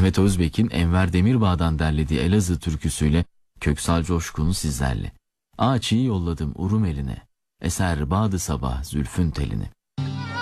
Mehmet Özbek'in Enver Demirbağ'dan derlediği Elazığ türküsüyle Köksal Coşkun sizlerle. Ağaç'ı yolladım Urum eline, eser bağdı sabah zülfün telini.